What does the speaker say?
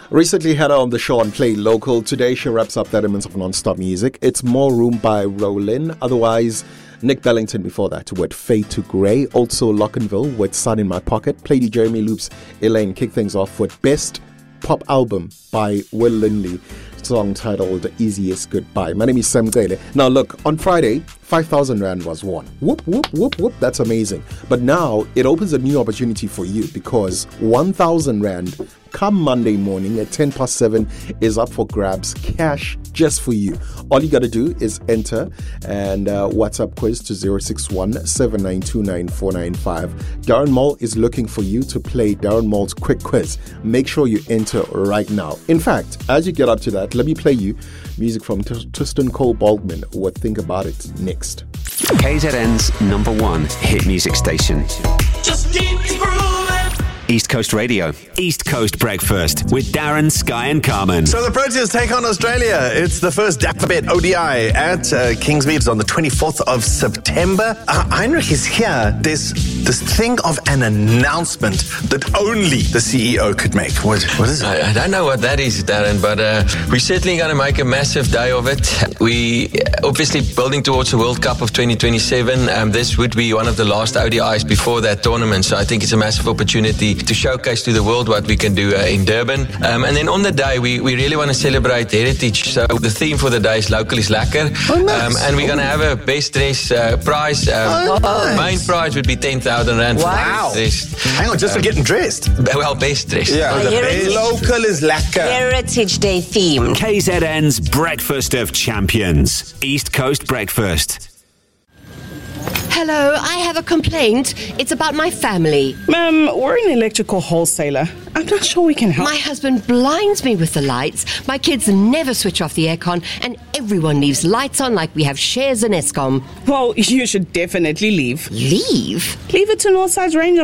Recently had her on the show on Play Local. Today she wraps up 30 minutes of non-stop music. It's More Room by Rollin. Otherwise, Nick Bellington before that with Fade to Grey. Also Lockenville with Sun in My Pocket. Played Jeremy Loops, Elaine. Kick things off with Best Pop Album by Will Lindley. Song titled Easiest Goodbye. My name is Sam Gayle. Now look, on Friday, 5,000 Rand was won. Whoop, whoop, whoop, whoop. That's amazing. But now it opens a new opportunity for you because 1,000 Rand come Monday morning at 7:10 is up for grabs. Cash just for you. All you got to do is enter and WhatsApp quiz to 061-7929-495. Darren Mall is looking for you to play Darren Mall's quick quiz. Make sure you enter right now. In fact, as you get up to that, let me play you music from Tristan Cole Baldwin with Think About It next. KZN's #1 hit music station. Just keep grooving. East Coast Radio, East Coast Breakfast with Darren, Sky and Carmen. So the Proteas take on Australia. It's the first Dapperbet ODI at Kingsmead on the 24th of September. Heinrich is here. There's this thing of an announcement that only the CEO could make. What is it? I don't know what that is, Darren, but we're certainly going to make a massive day of it. We obviously building towards the World Cup of 2027. This would be one of the last ODIs before that tournament, so I think it's a massive opportunity to showcase to the world what we can do in Durban. And then on the day, we really want to celebrate heritage. So the theme for the day is Local is Lekker. Oh, nice. And we're going to have a best dress prize. Nice. Main prize would be 10,000 Rand. Wow. Hang on, just for getting dressed. Well, best dressed. Yeah. Local is Lekker. Heritage Day themed. KZN's Breakfast of Champions. East Coast Breakfast. Hello, I have a complaint. It's about my family. Ma'am, we're an electrical wholesaler. I'm not sure we can help. My husband blinds me with the lights. My kids never switch off the aircon, and everyone leaves lights on like we have shares in Eskom. Well, you should definitely leave. Leave? Leave it to Northside's Range